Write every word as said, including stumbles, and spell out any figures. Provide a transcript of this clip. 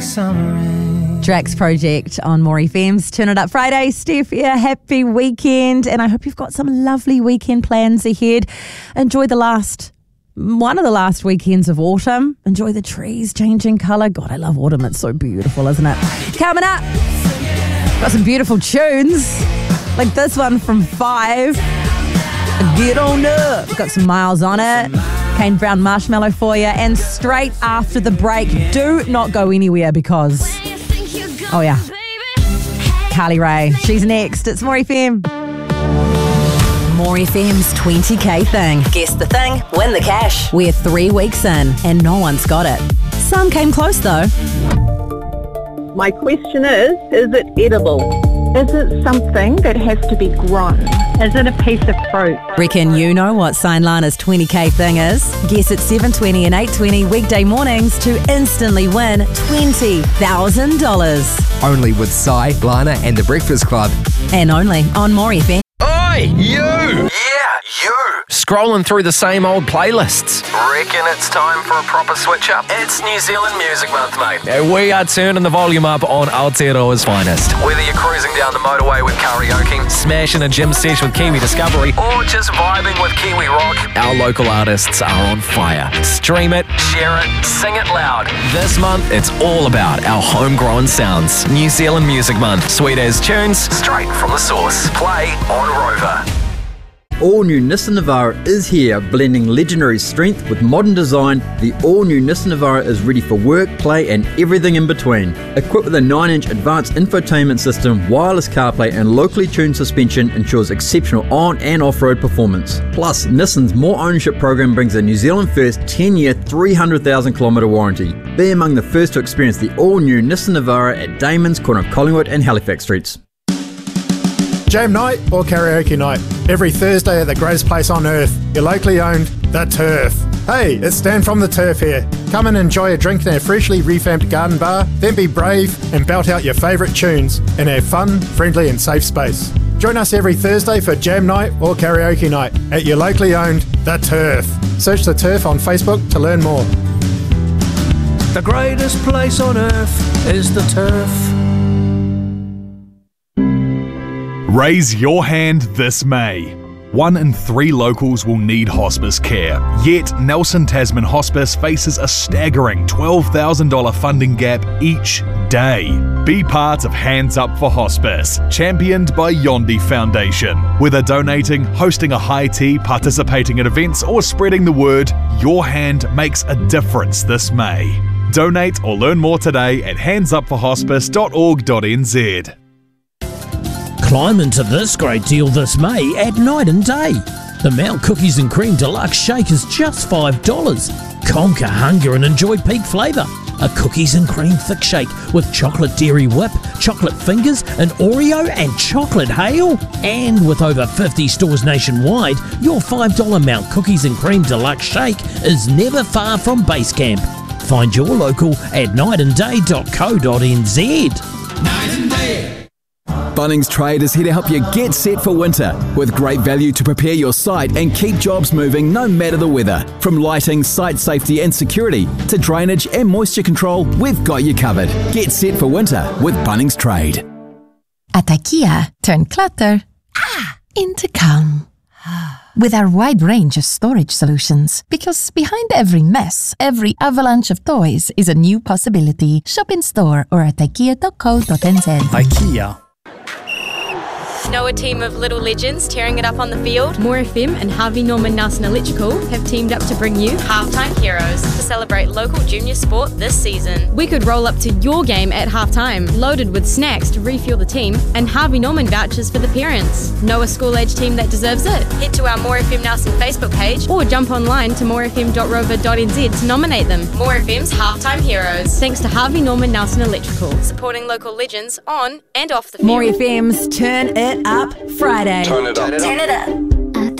summer rain. Drax Project on More F M's Turn It Up Friday. Steph here, happy weekend. And I hope you've got some lovely weekend plans ahead. Enjoy the last, one of the last weekends of autumn. Enjoy the trees changing colour. God, I love autumn. It's so beautiful, isn't it? Coming up, got some beautiful tunes. Like this one from Five. Get on up. Got some miles on it. Kane Brown Marshmallow for you. And straight after the break, do not go anywhere because, oh yeah, Carly Rae. She's next. It's More F M. More F M's twenty K thing. Guess the thing, win the cash. We're three weeks in and no one's got it. Some came close though. My question is, is it edible? Is it something that has to be grown? Is it a piece of fruit? Reckon you know what Sign Lana's twenty K thing is? Guess at seven twenty and eight twenty weekday mornings to instantly win twenty thousand dollars. Only with Sai, Lana and The Breakfast Club. And only on More F M. Oi, you! Yeah, you! Scrolling through the same old playlists. Reckon it's time for a proper switch up? It's New Zealand Music Month, mate. And we are turning the volume up on Aotearoa's finest. Whether you're cruising down the motorway with karaoke, smashing a gym sesh with Kiwi Discovery, or just vibing with Kiwi Rock, our local artists are on fire. Stream it, share it, sing it loud. This month, it's all about our homegrown sounds. New Zealand Music Month. Sweet as tunes, straight from the source. Play on Rover. All-new Nissan Navara is here, blending legendary strength with modern design. The all-new Nissan Navara is ready for work, play and everything in between. Equipped with a nine inch advanced infotainment system, wireless CarPlay and locally tuned suspension ensures exceptional on- and off-road performance. Plus, Nissan's More Ownership program brings a New Zealand first ten year, three hundred thousand kilometre warranty. Be among the first to experience the all-new Nissan Navara at Damon's, corner of Collingwood and Halifax Streets. Jam night or karaoke night, every Thursday at the greatest place on earth, your locally owned The Turf. Hey, it's Stan from The Turf here. Come and enjoy a drink in our freshly revamped garden bar, then be brave and belt out your favourite tunes in our fun, friendly and safe space. Join us every Thursday for Jam night or karaoke night at your locally owned The Turf. Search The Turf on Facebook to learn more. The greatest place on earth is the turf. Raise your hand this May. One in three locals will need hospice care. Yet, Nelson Tasman Hospice faces a staggering twelve thousand dollars funding gap each day. Be part of Hands Up for Hospice, championed by Yondi Foundation. Whether donating, hosting a high tea, participating in events, or spreading the word, your hand makes a difference this May. Donate or learn more today at hands up for hospice dot org dot n z. Climb into this great deal this May at Night and Day. The Mount Cookies and Cream Deluxe Shake is just five dollars. Conquer hunger and enjoy peak flavour. A cookies and cream thick shake with chocolate dairy whip, chocolate fingers, an Oreo and chocolate hail. And with over fifty stores nationwide, your five dollars Mount Cookies and Cream Deluxe Shake is never far from base camp. Find your local at night and day dot co dot n z. Night and Day. Bunnings Trade is here to help you get set for winter with great value to prepare your site and keep jobs moving no matter the weather. From lighting, site safety and security to drainage and moisture control, we've got you covered. Get set for winter with Bunnings Trade. At IKEA, turn clutter ah, into calm. With our wide range of storage solutions. Because behind every mess, every avalanche of toys is a new possibility. Shop in store or at ikea dot co dot n z. IKEA. Know a team of little legends tearing it up on the field? More F M and Harvey Norman Nelson Electrical have teamed up to bring you Halftime Heroes to celebrate local junior sport this season. We could roll up to your game at halftime, loaded with snacks to refuel the team and Harvey Norman vouchers for the parents. Know a school-age team that deserves it? Head to our More F M Nelson Facebook page or jump online to more f m dot rover dot n z to nominate them. More F M's Halftime Heroes. Thanks to Harvey Norman Nelson Electrical, supporting local legends on and off the field. More F M's Turn It Up Friday. Turn it up. Turn it up.